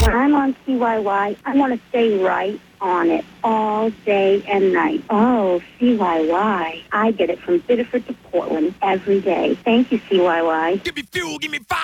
When I'm on CYY, I want to stay right on it all day and night. Oh, CYY. I get it from Biddeford to Portland every day. Thank you, CYY. Give me fuel, give me fire.